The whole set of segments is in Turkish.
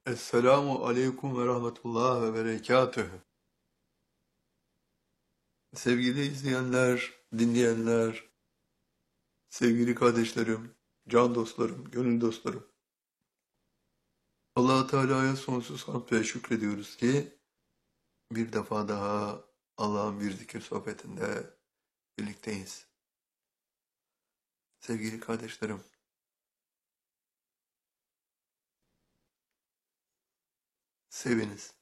Esselamu aleyküm ve rahmetullah ve berekatühü. Sevgili izleyenler, dinleyenler, sevgili kardeşlerim, can dostlarım, gönül dostlarım. Allah Teala'ya sonsuz hamd ve şükrediyoruz ki bir defa daha Allah'ın bir zikir sohbetinde birlikteyiz. Sevgili kardeşlerim, seviniz.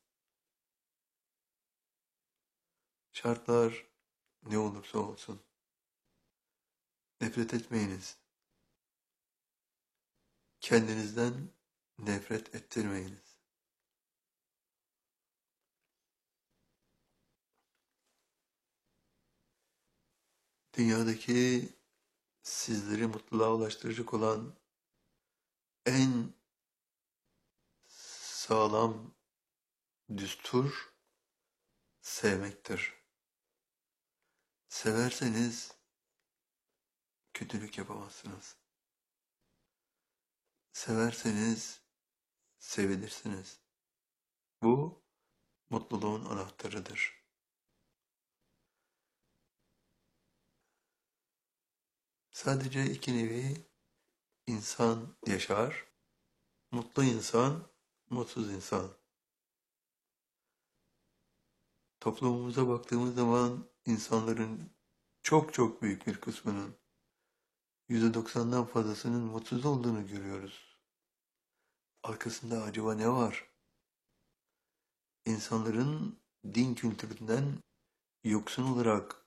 Şartlar ne olursa olsun. Nefret etmeyiniz. Kendinizden nefret ettirmeyiniz. Dünyadaki sizleri mutluluğa ulaştıracak olan en sağlam düstur sevmektir. Severseniz kötülük yapamazsınız. Severseniz sevilirsiniz. Bu mutluluğun anahtarıdır. Sadece iki nevi insan yaşar. Mutlu insan, mutsuz insan. Toplumumuza baktığımız zaman insanların çok çok büyük bir kısmının %90'dan fazlasının mutsuz olduğunu görüyoruz. Arkasında acaba ne var? İnsanların din kültüründen yoksun olarak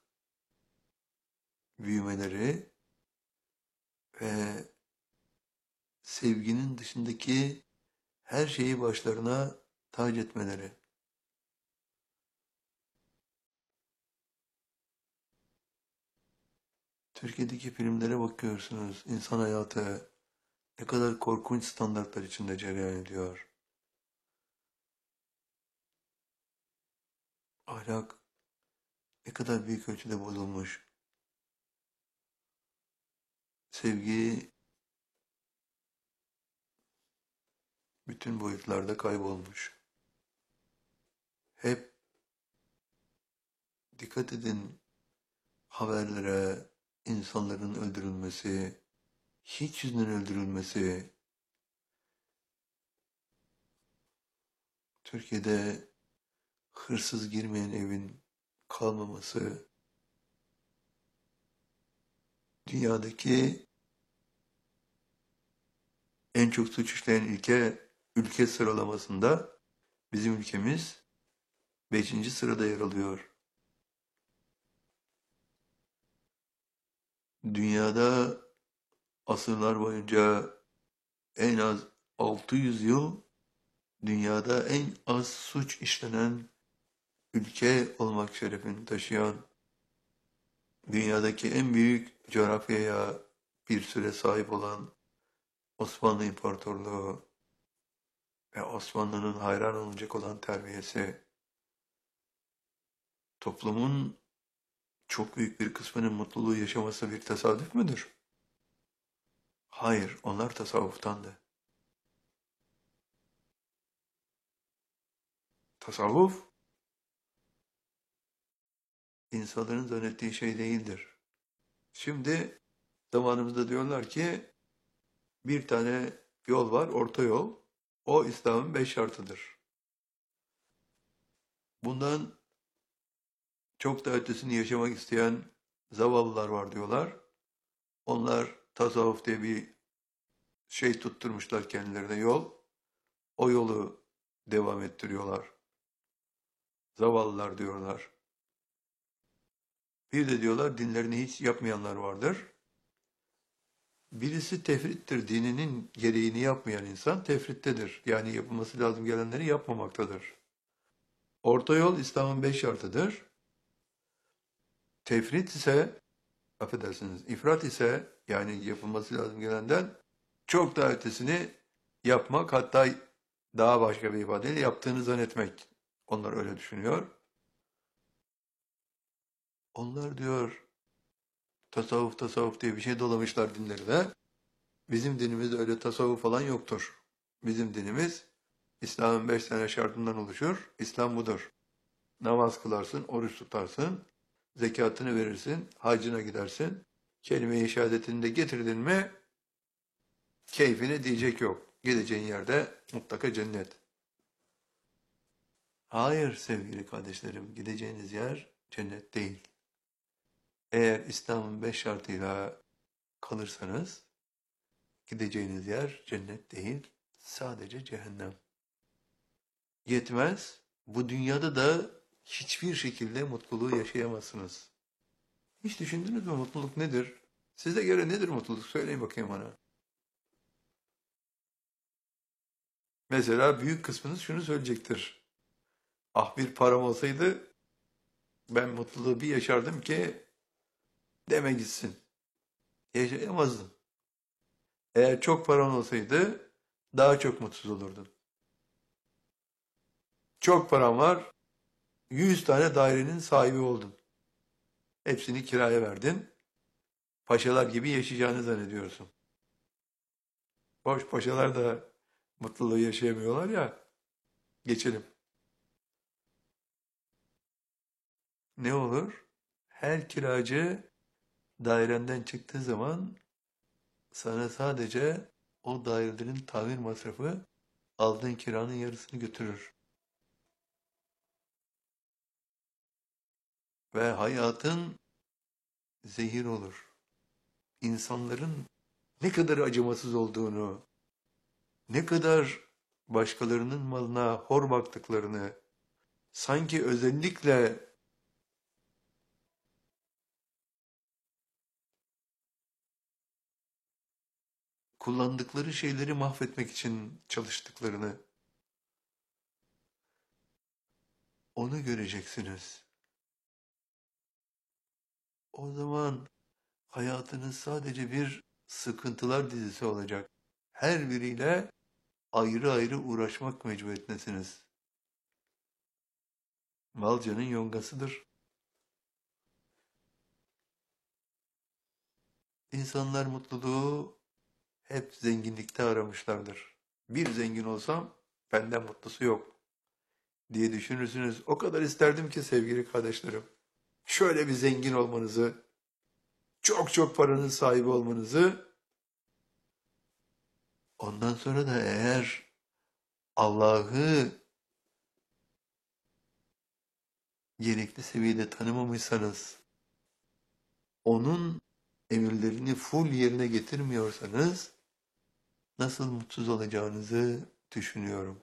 büyümeleri ve sevginin dışındaki her şeyi başlarına tac etmeleri. Türkiye'deki filmlere bakıyorsunuz, insan hayatı ne kadar korkunç standartlar içinde cereyan ediyor. Ahlak ne kadar büyük ölçüde bozulmuş. Sevgi bütün boyutlarda kaybolmuş. Hep dikkat edin haberlere, insanların öldürülmesi, hiç yüzünden öldürülmesi. Türkiye'de hırsız girmeyen evin kalmaması, dünyadaki en çok suç işleyen ülke sıralamasında bizim ülkemiz 5. sırada yer alıyor. Dünyada asırlar boyunca en az 600 yıl dünyada en az suç işlenen ülke olmak şerefini taşıyan, dünyadaki en büyük coğrafyaya bir süre sahip olan Osmanlı İmparatorluğu ve Osmanlı'nın hayran olunacak olan terbiyesi, toplumun çok büyük bir kısmının mutluluğu yaşaması bir tesadüf müdür? Hayır, onlar tasavvuftandı. Tasavvuf, insanların zannettiği şey değildir. Şimdi zamanımızda diyorlar ki bir tane yol var, orta yol. O İslam'ın 5 şartıdır. Bundan çok da ötesini yaşamak isteyen zavallılar var diyorlar. Onlar tasavvuf diye bir şey tutturmuşlar kendilerine yol. O yolu devam ettiriyorlar. Zavallılar diyorlar. Bir de diyorlar dinlerini hiç yapmayanlar vardır. Birisi tefrittir. Dininin gereğini yapmayan insan tefrittedir. Yani yapılması lazım gelenleri yapmamaktadır. Orta yol İslam'ın 5 şartıdır. Tefrit ise, affedersiniz, ifrat ise yani yapılması lazım gelenden çok daha ötesini yapmak, hatta daha başka bir ifadeyle yaptığını zannetmek. Onlar öyle düşünüyor. Onlar diyor tasavvuf diye bir şey dolamışlar dinlerine. Bizim dinimizde öyle tasavvuf falan yoktur. Bizim dinimiz İslam'ın 5 tane şartından oluşur. İslam budur. Namaz kılarsın, oruç tutarsın, zekatını verirsin, hacına gidersin. Kelime-i şehadetini de getirdin mi keyfine diyecek yok. Gideceğin yerde mutlaka cennet. Hayır sevgili kardeşlerim, gideceğiniz yer cennet değil. Eğer İslam'ın 5 şartıyla kalırsanız gideceğiniz yer cennet değil, sadece cehennem. Yetmez, bu dünyada da hiçbir şekilde mutluluğu yaşayamazsınız. Hiç düşündünüz mü mutluluk nedir? Size göre nedir mutluluk? Söyleyin bakayım bana. Mesela büyük kısmınız şunu söyleyecektir. Ah bir param olsaydı ben mutluluğu bir yaşardım ki deme gitsin. Yaşayamazdım. Eğer çok paran olsaydı daha çok mutsuz olurdun. Çok param var, 100 tane dairenin sahibi oldun. Hepsini kiraya verdin. Paşalar gibi yaşayacağını zannediyorsun. Hoş paşalar da mutluluğu yaşayamıyorlar ya. Geçelim. Ne olur? Her kiracı dairenden çıktığı zaman sana sadece o dairelerin tamir masrafı aldığın kiranın yarısını götürür. Ve hayatın zehir olur. İnsanların ne kadar acımasız olduğunu, ne kadar başkalarının malına hor baktıklarını, sanki özellikle kullandıkları şeyleri mahvetmek için çalıştıklarını, onu göreceksiniz. O zaman hayatınız sadece bir sıkıntılar dizisi olacak. Her biriyle ayrı ayrı uğraşmak mecburiyetindesiniz. Malcanın yongasıdır. İnsanlar mutluluğu hep zenginlikte aramışlardır. Bir zengin olsam benden mutlusu yok diye düşünürsünüz. O kadar isterdim ki sevgili kardeşlerim. Şöyle bir zengin olmanızı, çok çok paranın sahibi olmanızı, ondan sonra da eğer Allah'ı gerekli seviyede tanımamışsanız, onun emirlerini full yerine getirmiyorsanız nasıl mutsuz olacağınızı düşünüyorum.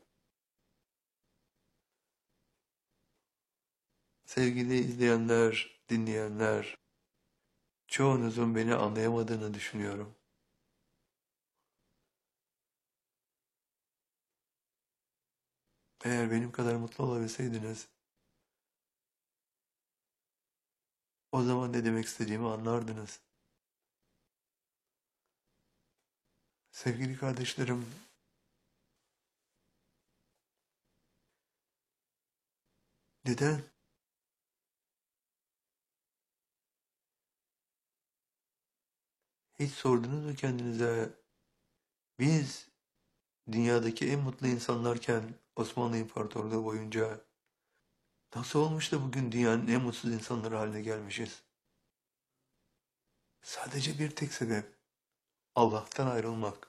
Sevgili izleyenler, dinleyenler, çoğunuzun beni anlayamadığını düşünüyorum. Eğer benim kadar mutlu olabilseydiniz, o zaman ne demek istediğimi anlardınız. Sevgili kardeşlerim, neden? Hiç sordunuz mu kendinize? Biz dünyadaki en mutlu insanlarken Osmanlı İmparatorluğu boyunca nasıl olmuş da bugün dünyanın en mutsuz insanları haline gelmişiz? Sadece bir tek sebep. Allah'tan ayrılmak.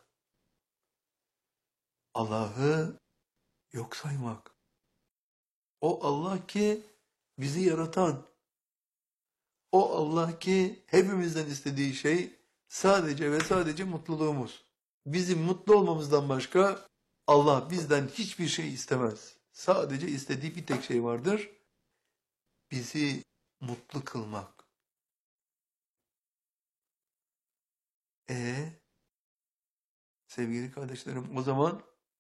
Allah'ı yok saymak. O Allah ki bizi yaratan. O Allah ki hepimizden istediği şey sadece ve sadece mutluluğumuz. Bizim mutlu olmamızdan başka Allah bizden hiçbir şey istemez. Sadece istediği bir tek şey vardır. Bizi mutlu kılmak. E sevgili kardeşlerim o zaman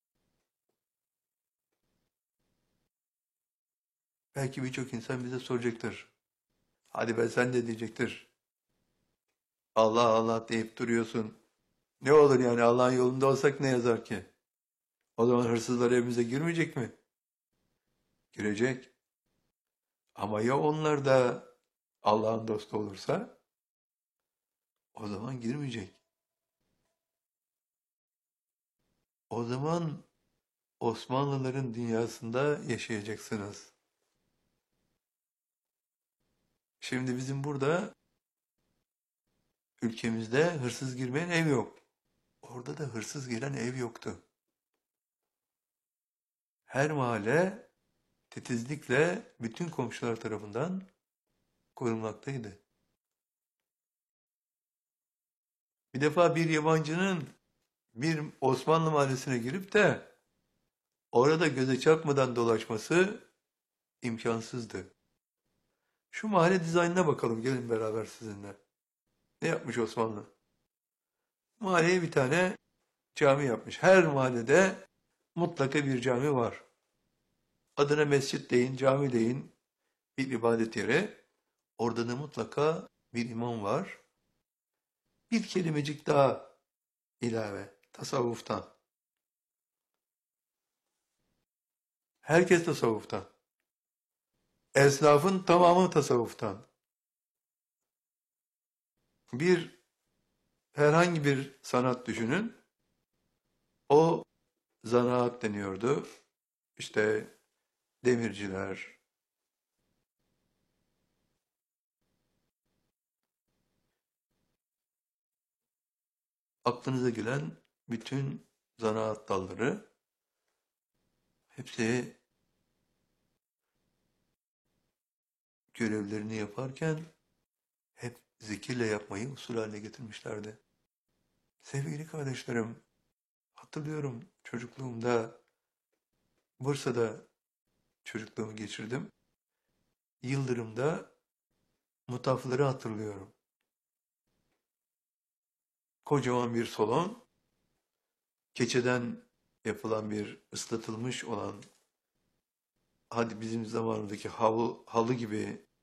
belki birçok insan bize soracaktır. Hadi ben sen de diyecektir. Allah Allah deyip duruyorsun. Ne olur yani Allah'ın yolunda olsak ne yazar ki? O zaman hırsızlar evimize girmeyecek mi? Girecek. Ama ya onlar da Allah'ın dostu olursa o zaman girmeyecek. O zaman Osmanlıların dünyasında yaşayacaksınız. Şimdi bizim burada ülkemizde hırsız girmeyen ev yok. Orada da hırsız giren ev yoktu. Her mahalle titizlikle bütün komşular tarafından korunmaktaydı. Bir defa bir yabancının bir Osmanlı mahallesine girip de orada göze çarpmadan dolaşması imkansızdı. Şu mahalle dizaynına bakalım, gelin beraber sizinle. Ne yapmış Osmanlı? Mahalleye bir tane cami yapmış. Her mahallede mutlaka bir cami var. Adına mescit deyin, cami deyin, bir ibadet yeri. Orada da mutlaka bir imam var. Bir kelimecik daha ilave, tasavvuftan. Herkes tasavvuftan. Esnafın tamamı tasavvuftan. Herhangi bir sanat düşünün. O zanaat deniyordu. İşte demirciler, aklınıza gelen bütün zanaat dalları hepsi görevlerini yaparken hep zikirle yapmayı usul haline getirmişlerdi. Sevgili kardeşlerim, hatırlıyorum çocukluğumda Bursa'da çocukluğumu geçirdim. Yıldırım'da mutafları hatırlıyorum. Kocaman bir salon, keçeden yapılan bir ıslatılmış olan, hadi bizim zamanımızdaki halı gibi